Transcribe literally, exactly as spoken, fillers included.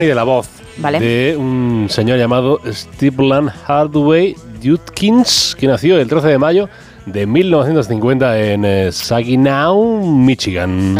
y de la voz Vale. de un señor llamado Stephen Hardaway Judkins, que nació el trece de mayo de mil novecientos cincuenta en eh, Saginaw, Michigan.